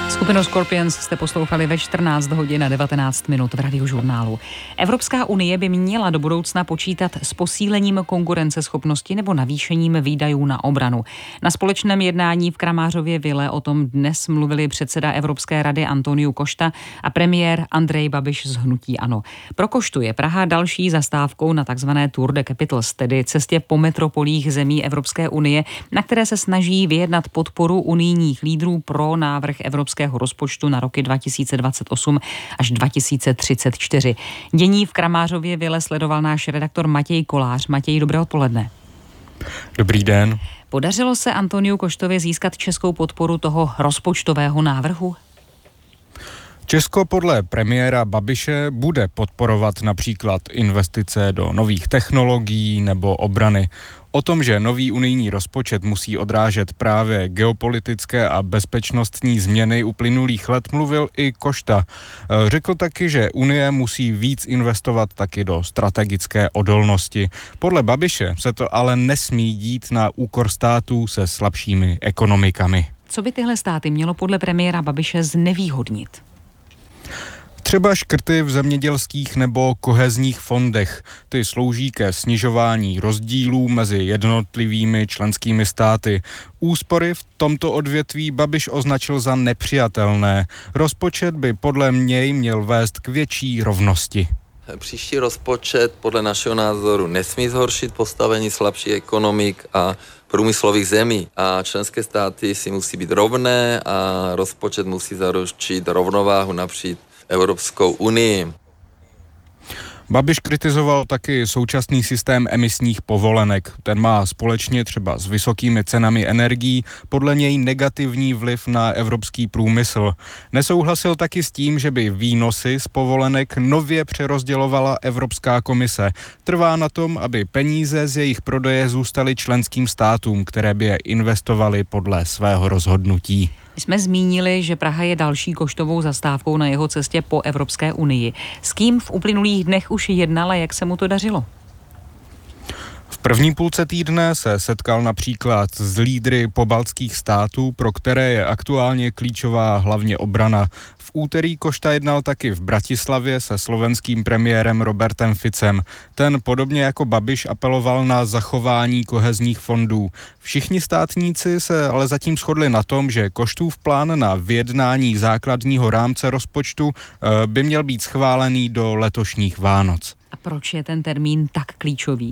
Skupinu Scorpions jste poslouchali ve 14 hodin a 19 minut v Radiožurnálu. Evropská unie by měla do budoucna počítat s posílením konkurenceschopnosti nebo navýšením výdajů na obranu. Na společném jednání v Kramářově vile o tom dnes mluvili předseda Evropské rady Antonio Costa a premiér Andrej Babiš z hnutí ANO. Pro Costu je Praha další zastávkou na takzvané Tour de Capitals, tedy cestě po metropolích zemí Evropské unie, na které se snaží vyjednat podporu unijních lídrů pro návrh evropského rozpočtu na roky 2028 až 2034. Dění v Kramářově vile sledoval náš redaktor Matěj Kolář. Matěj, dobré odpoledne. Dobrý den. Podařilo se Antoniu Costovi získat českou podporu toho rozpočtového návrhu? Česko podle premiéra Babiše bude podporovat například investice do nových technologií nebo obrany. O tom, že nový unijní rozpočet musí odrážet právě geopolitické a bezpečnostní změny uplynulých let, mluvil i Costa. Řekl taky, že Unie musí víc investovat taky do strategické odolnosti. Podle Babiše se to ale nesmí dít na úkor států se slabšími ekonomikami. Co by tyhle státy mělo podle premiéra Babiše znevýhodnit? Třeba škrty v zemědělských nebo kohezních fondech. Ty slouží ke snižování rozdílů mezi jednotlivými členskými státy. Úspory v tomto odvětví Babiš označil za nepřijatelné. Rozpočet by podle něj měl vést k větší rovnosti. Příští rozpočet podle našeho názoru nesmí zhoršit postavení slabších ekonomik a průmyslových zemí. A členské státy si musí být rovné a rozpočet musí zaručit rovnováhu napříč Evropskou unii. Babiš kritizoval taky současný systém emisních povolenek. Ten má společně třeba s vysokými cenami energií podle něj negativní vliv na evropský průmysl. Nesouhlasil taky s tím, že by výnosy z povolenek nově přerozdělovala Evropská komise. Trvá na tom, aby peníze z jejich prodeje zůstaly členským státům, které by je investovaly podle svého rozhodnutí. My jsme zmínili, že Praha je další Coštovou zastávkou na jeho cestě po Evropské unii. S kým v uplynulých dnech už jednal a jak se mu to dařilo? V první půlce týdne se setkal například s lídry pobaltských států, pro které je aktuálně klíčová hlavně obrana. V úterý Costa jednal taky v Bratislavě se slovenským premiérem Robertem Ficem. Ten podobně jako Babiš apeloval na zachování kohezních fondů. Všichni státníci se ale zatím shodli na tom, že Coštův plán na vyjednání základního rámce rozpočtu by měl být schválený do letošních Vánoc. A proč je ten termín tak klíčový?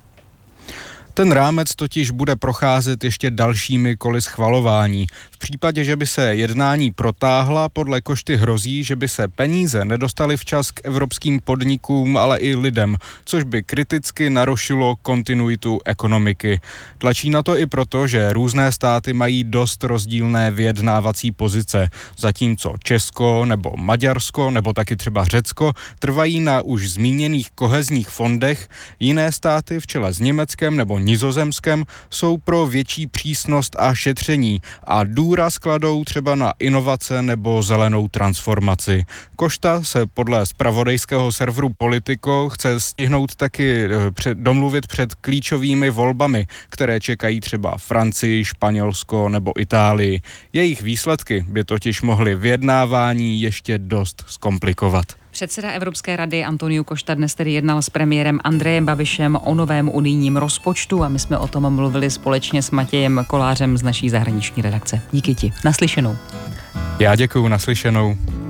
Ten rámec totiž bude procházet ještě dalšími koly schvalování. V případě, že by se jednání protáhla, podle Cošty hrozí, že by se peníze nedostaly včas k evropským podnikům, ale i lidem, což by kriticky narušilo kontinuitu ekonomiky. Tlačí na to i proto, že různé státy mají dost rozdílné vyjednávací pozice, zatímco Česko nebo Maďarsko nebo taky třeba Řecko trvají na už zmíněných kohezních fondech, jiné státy v čele s Německem nebo Nizozemskem jsou pro větší přísnost a šetření a důraz kladou třeba na inovace nebo zelenou transformaci. Costa se podle zpravodajského serveru Politico chce stihnout taky domluvit před klíčovými volbami, které čekají třeba Francii, Španělsko nebo Itálii. Jejich výsledky by totiž mohly vyjednávání ještě dost zkomplikovat. Předseda Evropské rady Antonio Costa dnes tedy jednal s premiérem Andrejem Babišem o novém unijním rozpočtu a my jsme o tom mluvili společně s Matějem Kolářem z naší zahraniční redakce. Díky ti. Naslyšenou. Já děkuju, naslyšenou.